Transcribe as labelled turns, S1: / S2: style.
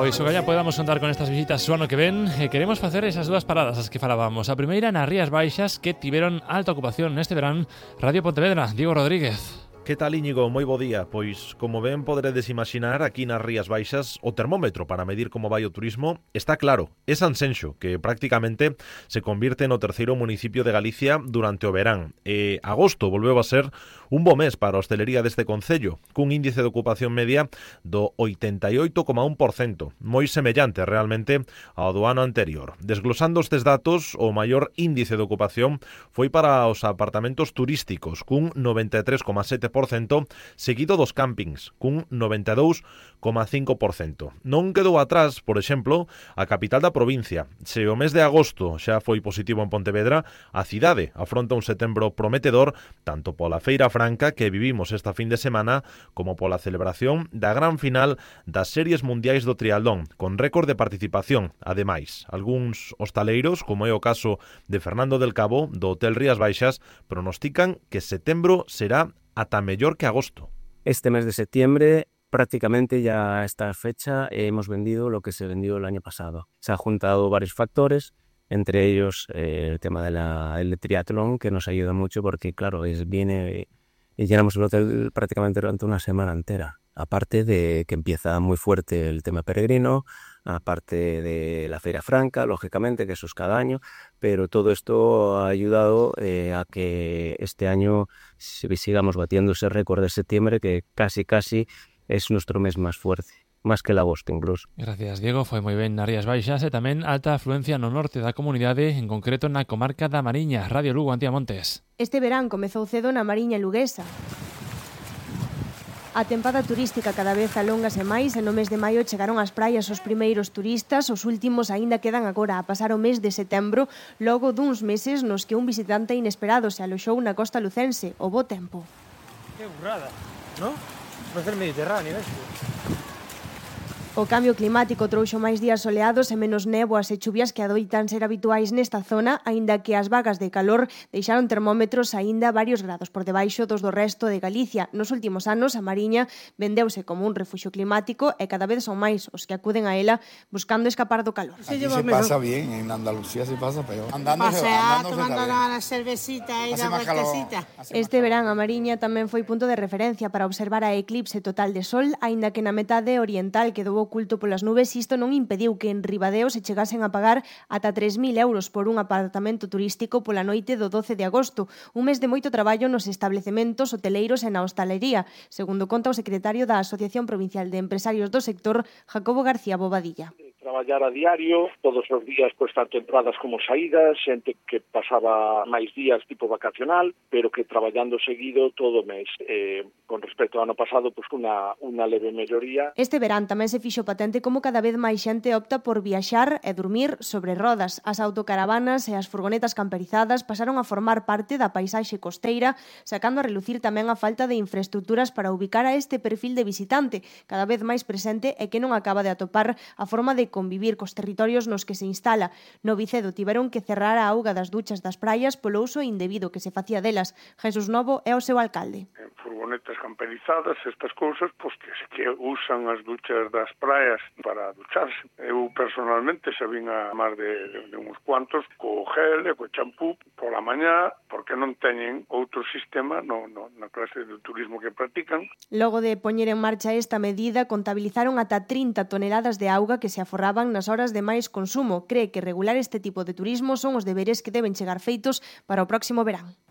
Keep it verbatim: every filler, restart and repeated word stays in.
S1: Pois o galla podamos contar con estas visitas o ano que ven e queremos facer esas dúas paradas as que falábamos. A primeira nas Rías Baixas, que tiveron alta ocupación neste verán. Radio Pontevedra, Diego Rodríguez.
S2: Que tal, Íñigo? Moi bo día. Pois, como ben poderedes imaginar, aquí nas Rías Baixas o termómetro para medir como vai o turismo está claro. É Sanxenxo, que prácticamente se convirte no terceiro municipio de Galicia durante o verán. E agosto volveu a ser un bo mes para a hostelería deste concello, cun índice de ocupación media do oitenta e oito coma un por cento, moi semellante realmente ao do ano anterior. Desglosando estes datos, o maior índice de ocupación foi para os apartamentos turísticos, cun noventa e tres coma sete por cento, seguido dos campings, cun noventa e dous coma cinco por cento. Non quedou atrás, por exemplo, a capital da provincia. Se o mes de agosto xa foi positivo en Pontevedra, a cidade afronta un setembro prometedor tanto pola Feira Franca que vivimos esta fin de semana como pola celebración da gran final das Series Mundiais do Triatlón, con récord de participación. Ademais, algúns hostaleiros, como é o caso de Fernando del Cabo, do Hotel Rías Baixas, pronostican que setembro será ata mellor que agosto.
S3: Este mes de septiembre, prácticamente ya a esta fecha, hemos vendido lo que se vendió el año pasado. Se han juntado varios factores, entre ellos eh, el tema del de triatlón, que nos ayuda mucho porque, claro, es, viene y llenamos el hotel prácticamente durante una semana entera. Aparte de que empieza muy fuerte el tema peregrino, aparte de la Feira Franca, lógicamente, que eso es cada año, pero todo esto ha ayudado eh, a que este año sigamos batiendo ese récord de septiembre, que casi casi es nuestro mes más fuerte, más que el agosto incluso.
S1: Gracias, Diego. Foi moi ben nas Rías Baixas e tamén alta afluencia no norte da comunidade, en concreto na comarca da Mariña. Radio Lugo, Antía Montes.
S4: Este verán comezou cedo na Mariña luguesa. A tempada turística cada vez alóngase máis e no mes de maio chegaron ás praias os primeiros turistas, os últimos aínda quedan agora a pasar o mes de setembro, logo duns meses nos que un visitante inesperado se aloxou na costa lucense, o bo tempo.
S5: Que burrada, ¿no? Parece el Mediterráneo este.
S4: O cambio climático trouxo máis días soleados e menos néboas e chuvias que adoitan ser habituais nesta zona, aínda que as vagas de calor deixaron termómetros aínda varios grados por debaixo dos do resto de Galicia. Nos últimos anos, a Mariña vendeuse como un refuxio climático e cada vez son máis os que acuden a ela buscando escapar do calor.
S6: Aquí se pasa bien, en Andalucía se pasa peor.
S7: Andando Pasear, tomando la cervecita y la vueltecita.
S4: Este verán a Mariña tamén foi punto de referencia para observar a eclipse total de sol, aínda que na metade oriental quedou oculto polas nubes, isto non impediu que en Ribadeo se chegasen a pagar ata tres mil euros por un apartamento turístico pola noite do doce de agosto, un mes de moito traballo nos establecementos hoteleiros e na hostalería, segundo conta o secretario da Asociación Provincial de Empresarios do sector, Jacobo García Bobadilla.
S8: Traballar a diario, todos os días, pois, tanto entradas como saídas, xente que pasaba máis días tipo vacacional, pero que traballando seguido todo o mes. Eh, con respecto ao ano pasado, pois, unha, unha leve melloría.
S4: Este verán tamén se fixo patente como cada vez máis xente opta por viaxar e dormir sobre rodas. As autocaravanas e as furgonetas camperizadas pasaron a formar parte da paisaxe costeira, sacando a relucir tamén a falta de infraestructuras para ubicar a este perfil de visitante, cada vez máis presente e que non acaba de atopar a forma de convivir cos territorios nos que se instala. No Vicedo tiveron que cerrar a auga das duchas das praias polo uso indebido que se facía delas. Jesús Novo é o seu alcalde.
S9: En furgonetas camperizadas, estas cousas, pois que, que usan as duchas das praias para ducharse. Eu personalmente xa vin a máis de, de, de uns cuantos co gel e co champú pola mañá, porque non teñen outro sistema no, no, na clase de turismo que practican.
S4: Logo de poñer en marcha esta medida, contabilizaron ata trinta toneladas de auga que se aforraban nas horas de máis consumo. Cree que regular este tipo de turismo son os deberes que deben chegar feitos para o próximo verán.